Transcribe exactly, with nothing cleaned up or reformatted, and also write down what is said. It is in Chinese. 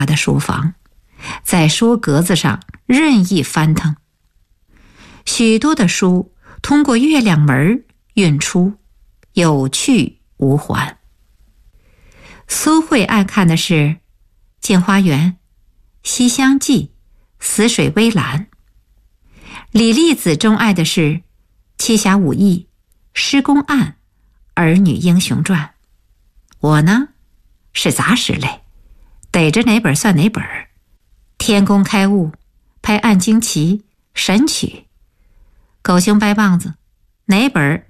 的书房，在书格子上任意翻腾。许多的书通过月亮门运出，有去无还。苏慧爱看的是《镜花缘》《西厢记》《死水微澜》，李丽子钟爱的是《七侠五义》《施公案》《儿女英雄传》。我呢，是杂食类，逮着哪本算哪本。天工开物、拍案惊奇、神曲，狗熊掰棒子，哪本